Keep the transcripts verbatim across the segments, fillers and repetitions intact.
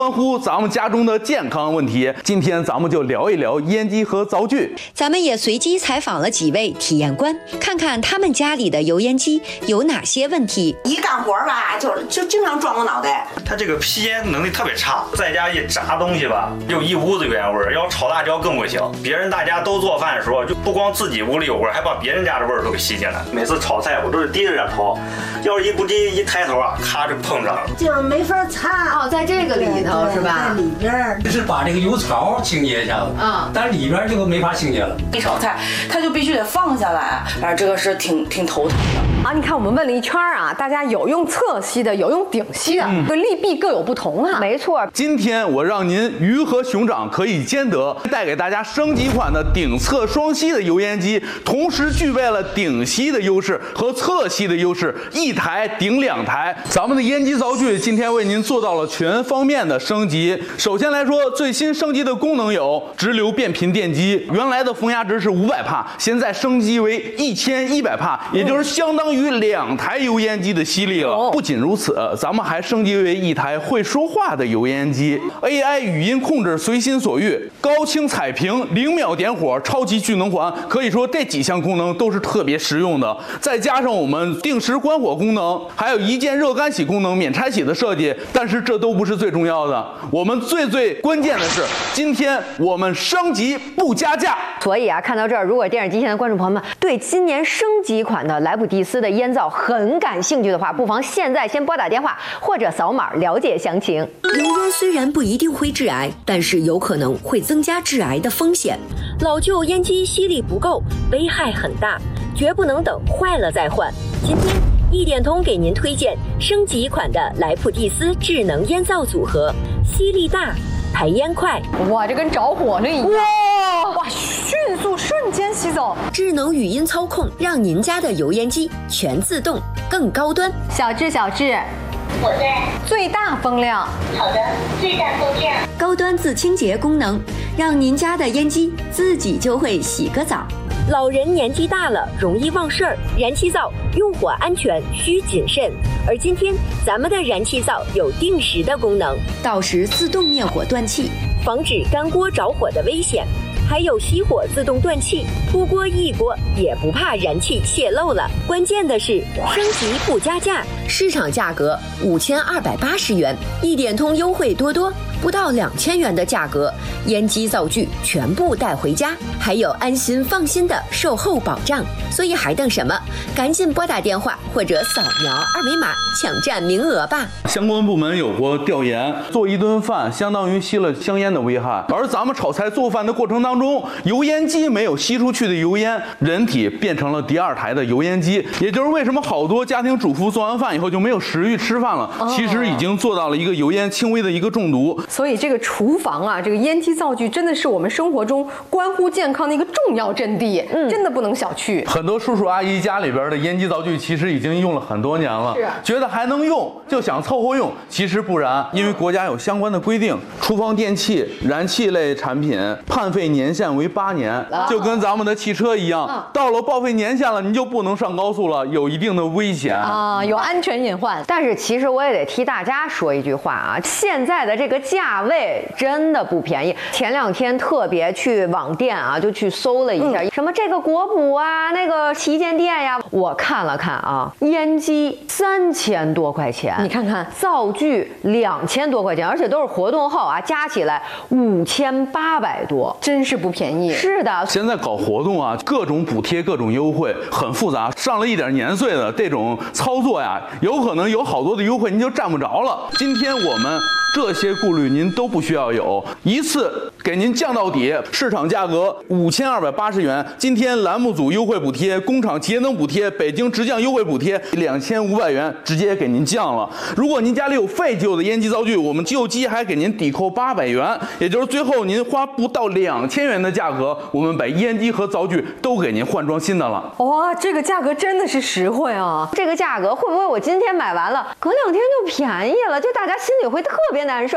关乎咱们家中的健康问题，今天咱们就聊一聊烟机和灶具。 咱们也随机采访了几位体验官，看看他们家里的油烟机有哪些问题。 一干活吧，就就经常撞我脑袋。 它这个吸烟能力特别差，在家一炸东西吧，就一屋子油烟味儿。要炒辣椒更不行，别人大家都做饭的时候，就不光自己屋里有味儿，还把别人家的味儿都给吸进来。每次炒菜我都是低着点炒，要是一不低一抬头啊，咔就碰上了， 就是没法擦。 哦，在这个里头是吧？ 在里边就是把这个油槽清洁一下子，啊、嗯，但是里边就没法清洁了。 一炒菜，它就必须得放下来，反正这个是挺挺头疼的。 啊，你看我们问了一圈啊，大家有用侧吸的，有用顶吸的，对、嗯、利弊各有不同啊。没错， 今天我让您鱼和熊掌可以兼得，带给大家升级款的顶侧双吸的油烟机，同时具备了顶吸的优势和侧吸的优势，一台顶两台。咱们的烟机灶具今天为您做到了全方面的升级。首先来说，最新升级的功能有直流变频电机，原来的风压值是五百帕，现在升级为一千一百帕，也就是相当于两台油烟机的吸力了。不仅如此，咱们还升级为一台会说话的油烟机 ，A I 语音控制随心所欲，高清彩屏，零秒点火，超级聚能环，可以说这几项功能都是特别实用的。再加上我们定时关火功能，还有一键热干洗功能，免拆洗的设计。但是这都不是最重要的，我们最最关键的是，今天我们升级不加价。 所以啊，看到这儿，如果电视机前的观众朋友们对今年升级款的莱普蒂斯的烟灶很感兴趣的话，不妨现在先拨打电话或者扫码了解详情。 油烟虽然不一定会致癌，但是有可能会增加致癌的风险。老旧烟机吸力不够，危害很大，绝不能等坏了再换。今天一点通给您推荐升级款的莱普蒂斯智能烟灶组合，吸力大，排烟快。 哇，这跟着火了一样！哇哇，迅速瞬间吸走。 智能语音操控，让您家的油烟机全自动，更高端。 小智，小智， 我在。 最大风量。 好的，最大风量。 高端自清洁功能，让您家的烟机自己就会洗个澡。老人年纪大了，容易忘事儿，燃气灶用火安全需谨慎。而今天咱们的燃气灶有定时的功能，到时自动灭火断气，防止干锅着火的危险。还有熄火自动断气，出锅一锅也不怕燃气泄漏了。关键的是升级不加价，市场价格五千二百八十元，一点通优惠多多，不到两千元的价格，烟机灶具全部带回家，还有安心放心的售后保障。所以还等什么？赶紧拨打电话或者扫描二维码抢占名额吧。 相关部门有过调研，做一顿饭相当于吸了香烟的危害，而咱们炒菜做饭的过程当中，油烟机没有吸出去的油烟，人体变成了第二台的油烟机，也就是为什么好多家庭主妇做完饭以后就没有食欲吃饭了，其实已经做到了一个油烟轻微的一个中毒。 所以这个厨房啊，这个烟机灶具真的是我们生活中关乎健康的一个重要阵地，嗯，真的不能小觑。 很多叔叔阿姨家里边的烟机灶具其实已经用了很多年了，觉得还能用就想凑合用，其实不然，因为国家有相关的规定，厨房电器、燃气类产品判废年限为八年，就跟咱们的汽车一样，到了报废年限了，你就不能上高速了，有一定的危险啊，有安全隐患。但是其实我也得替大家说一句话啊，现在的这个价位真的不便宜。前两天特别去网店啊，就去搜了一下，嗯、什么这个国补啊，那个旗舰店呀，我看了看啊，烟机三千多块钱，你看看灶具两千多块钱，而且都是活动后啊，加起来五千八百多，真是不便宜。是的， 现在搞活动啊，各种补贴，各种优惠，很复杂。上了一点年岁的这种操作呀，有可能有好多的优惠您就占不着了。今天我们这些顾虑您都不需要有，一次给您降到底，市场价格五千二百八十元，今天栏目组优惠补贴、工厂节能补贴、北京直降优惠补贴两千五百元，直接给您降了。如果您家里有废旧的烟机灶具，我们旧机还给您抵扣八百元，也就是最后您花不到两千元的价格，我们把烟机和灶具都给您换装新的了。 哇，这个价格真的是实惠啊！这个价格会不会我今天买完了，隔两天就便宜了？就大家心里会特别难受。 首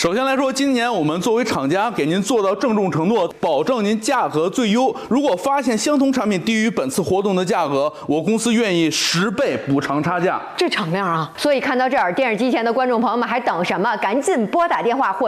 首先来说，今年我们作为厂家给您做到郑重承诺，保证您价格最优。如果发现相同产品低于本次活动的价格，我公司愿意十倍补偿差价。 这敞亮啊！所以看到这儿，电视机前的观众朋友们还等什么？赶紧拨打电话或